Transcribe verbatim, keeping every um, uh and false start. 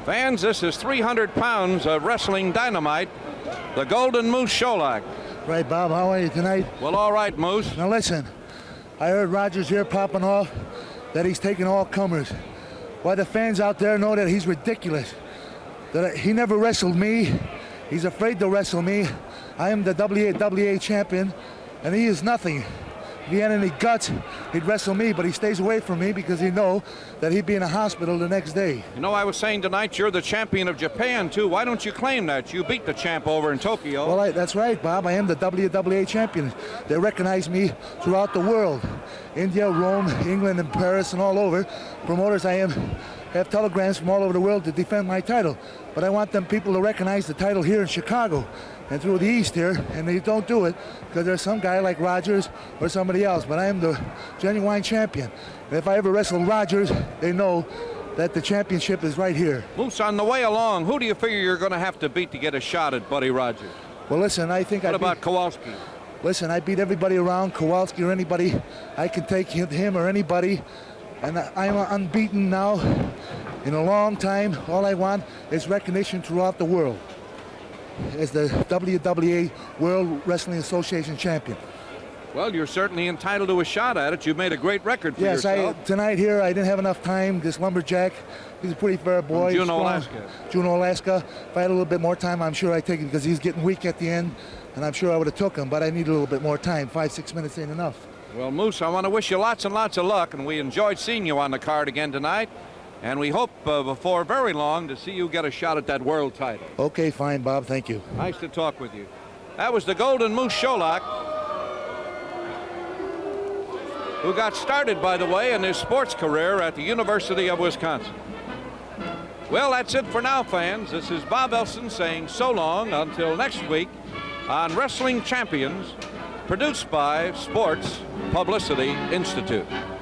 Fans, this is three hundred pounds of wrestling dynamite, the Golden Moose Sholak. Right, Bob, how are you tonight? Well, all right, Moose. Now listen, I heard Rogers here popping off that he's taking all comers. Why, the fans out there know that he's ridiculous. That he never wrestled me. He's afraid to wrestle me. I am the W W A champion, and he is nothing. If he had any guts, he'd wrestle me, but he stays away from me because he know that he'd be in a hospital the next day. You know, I was saying tonight you're the champion of Japan, too. Why don't you claim that? You beat the champ over in Tokyo. Well, I, that's right, Bob. I am the W W A champion. They recognize me throughout the world. India, Rome, England, and Paris, and all over. Promoters, I am have telegrams from all over the world to defend my title. But I want them people to recognize the title here in Chicago and through the East here, and they don't do it because there's some guy like Rogers or somebody else. But I am the genuine champion. And if I ever wrestle Rogers, they know that the championship is right here. Moose, on the way along, who do you figure you're going to have to beat to get a shot at Buddy Rogers? Well, listen, I think I What about beat, Kowalski? Listen, I beat everybody around, Kowalski or anybody. I can take him or anybody, and I'm unbeaten now in a long time. All I want is recognition throughout the world as the W W A World Wrestling Association champion. Well, you're certainly entitled to a shot at it. You've made a great record for yes, yourself. I, tonight here I didn't have enough time. This lumberjack, he's a pretty fair boy. From Juneau, strong. Alaska. Juneau, Alaska. If I had a little bit more time, I'm sure I'd take it because he's getting weak at the end, and I'm sure I would have took him, but I need a little bit more time. Five, six minutes ain't enough. Well, Moose, I want to wish you lots and lots of luck, and we enjoyed seeing you on the card again tonight. And we hope uh, before very long to see you get a shot at that world title. Okay, fine, Bob. Thank you. Nice to talk with you. That was the Golden Moose Sholak, who got started, by the way, in his sports career at the University of Wisconsin. Well, that's it for now, fans. This is Bob Elson saying so long until next week on Wrestling Champions, produced by Sports Publicity Institute.